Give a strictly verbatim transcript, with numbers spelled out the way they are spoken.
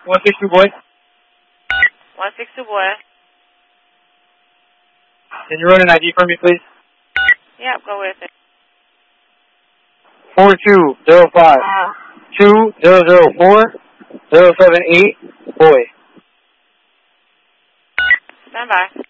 one six two, boy. one six two, boy. Can you run an I D for me, please? Yep, go with it. four two zero five two zero zero four zero seven eight, boy. Stand by.